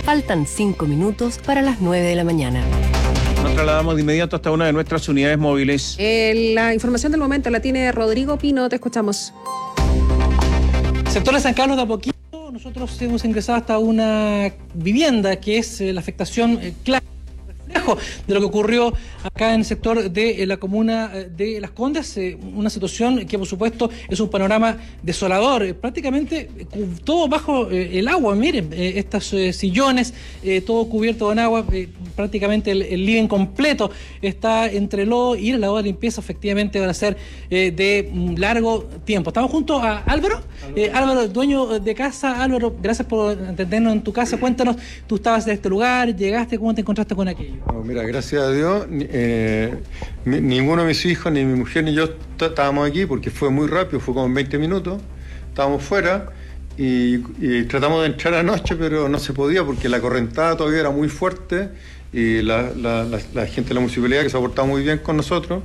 Faltan 5 minutos para las 9 de la mañana. Nos trasladamos de inmediato hasta una de nuestras unidades móviles. La información del momento la tiene Rodrigo Pino, te escuchamos. Sector de San Carlos de Apoquindo, nosotros hemos ingresado hasta una vivienda que es la afectación clara, reflejo de lo que ocurrió acá en el sector de la comuna de Las Condes, una situación que por supuesto es un panorama desolador, prácticamente todo bajo el agua. Miren, estos sillones, todo cubierto con agua, prácticamente el living completo está entre lodo y la labor de limpieza efectivamente van a ser de largo tiempo. Estamos junto a Álvaro, Álvaro, dueño de casa. Álvaro, gracias por atendernos en tu casa. Cuéntanos, tú estabas en este lugar, llegaste, ¿cómo te encontraste con aquello? No, mira, gracias a Dios, ninguno de mis hijos, ni mi mujer, ni yo estábamos aquí porque fue muy rápido, fue como en 20 minutos, estábamos fuera y tratamos de entrar anoche, pero no se podía porque la correntada todavía era muy fuerte y la gente de la municipalidad, que se ha portado muy bien con nosotros,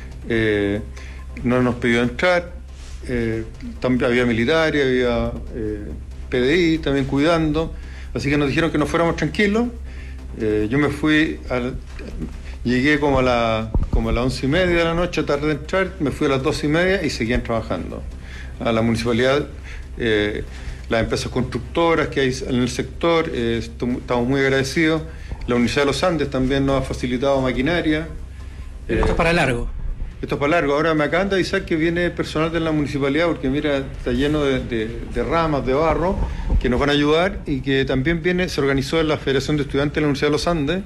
no nos pidió entrar. También había militares, había PDI también cuidando, así que nos dijeron que nos fuéramos tranquilos. Yo me fui, llegué como a las 11:30 de la noche, tarde de entrar, me fui a las 12:30 y seguían trabajando. A la municipalidad, las empresas constructoras que hay en el sector, estamos muy agradecidos. La Universidad de los Andes también nos ha facilitado maquinaria. Esto es para largo. Esto es para largo. Ahora me acaban de avisar que viene personal de la municipalidad porque mira, está lleno de ramas, de barro, que nos van a ayudar, y que también se organizó en la Federación de Estudiantes de la Universidad de los Andes,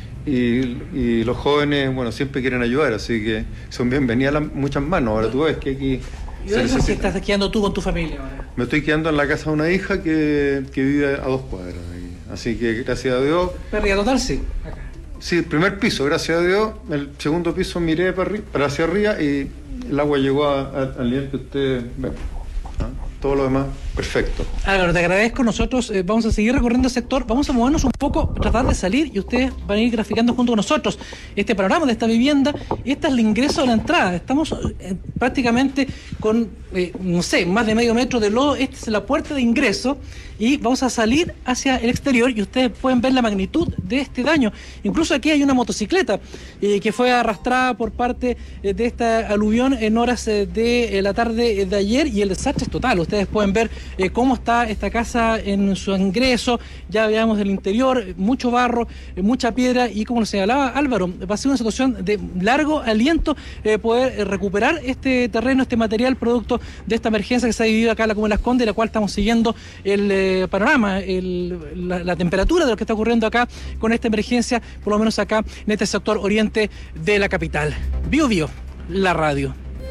y los jóvenes, bueno, siempre quieren ayudar, así que son bienvenidas muchas manos. Ahora tú ves que aquí... ¿Y dónde te estás quedando tú con tu familia ahora? Me estoy quedando en la casa de una hija que vive a 2 cuadras. Así que gracias a Dios... Pérdida total, sí. Acá. Sí, el primer piso, gracias a Dios. El segundo piso miré para hacia arriba y el agua llegó al nivel que ustedes ven. Todo lo demás, perfecto. Álvaro, te agradezco. Nosotros vamos a seguir recorriendo el sector, vamos a movernos un poco, tratar de salir, y ustedes van a ir graficando junto con nosotros este panorama de esta vivienda. Este es el ingreso de la entrada. Estamos prácticamente con, no sé, más de medio metro de lodo. Esta es la puerta de ingreso y vamos a salir hacia el exterior y ustedes pueden ver la magnitud de este daño. Incluso aquí hay una motocicleta que fue arrastrada por parte de esta aluvión en horas de la tarde de ayer, y el desastre es total. Ustedes pueden ver cómo está esta casa en su ingreso. Ya veamos el interior, mucho barro, mucha piedra, y como lo señalaba Álvaro, va a ser una situación de largo aliento poder recuperar este terreno, este material producto de esta emergencia que se ha vivido acá en la comuna de Las Condes, la cual estamos siguiendo el panorama, la temperatura de lo que está ocurriendo acá con esta emergencia, por lo menos acá en este sector oriente de la capital. Bio Bio, la radio.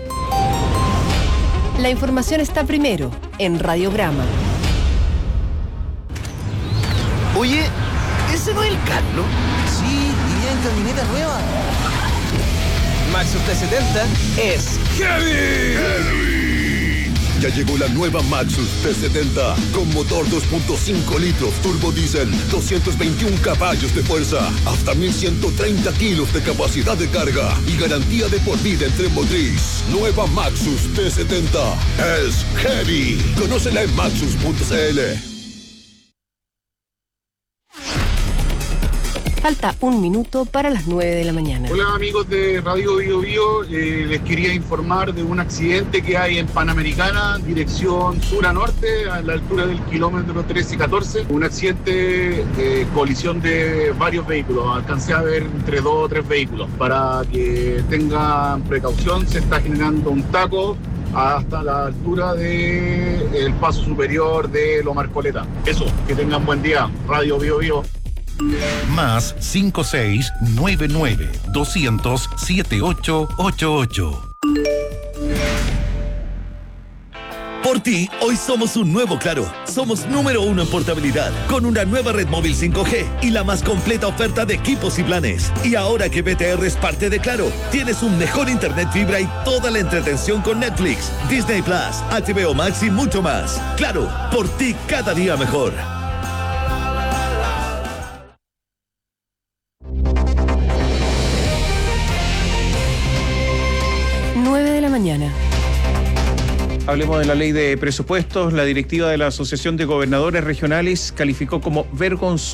La información está primero en Radiograma. Oye, ¿ese no es el Carlos? Sí, vivía en camioneta nueva. Maxus T70 es heavy. Ya llegó la nueva Maxus T70 con motor 2.5 litros turbo diésel, 221 caballos de fuerza, hasta 1130 kilos de capacidad de carga y garantía de por vida en tren motriz. Nueva Maxus T70 es heavy. Conócela en maxus.cl. Falta 1 minuto para las 9 de la mañana. Hola amigos de Radio Bio Bio, les quería informar de un accidente que hay en Panamericana, dirección sur a norte, a la altura del kilómetro 13 y 14. Un accidente de colisión de varios vehículos, alcancé a ver entre 2 o 3 vehículos. Para que tengan precaución, se está generando un taco hasta la altura del paso superior de Lomar Coleta. Eso, que tengan buen día. Radio Bio Bio. Más 5699-200-7888. Por ti, hoy somos un nuevo Claro. Somos número 1 en portabilidad, con una nueva red móvil 5G y la más completa oferta de equipos y planes. Y ahora que BTR es parte de Claro, tienes un mejor internet fibra y toda la entretención con Netflix, Disney Plus, HBO Max y mucho más. Claro, por ti cada día mejor. 9 de la mañana. Hablemos de la ley de presupuestos. La directiva de la Asociación de Gobernadores Regionales calificó como vergonzoso